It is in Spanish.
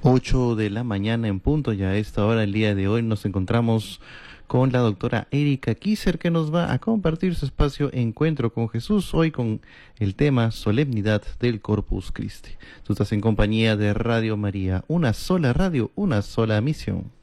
8 de la mañana en punto. Ya a esta hora, el día de hoy, nos encontramos con la doctora Erika Kisser, que nos va a compartir su espacio Encuentro con Jesús, hoy con el tema Solemnidad del Corpus Christi. Tú estás en compañía de Radio María, una sola radio, una sola misión.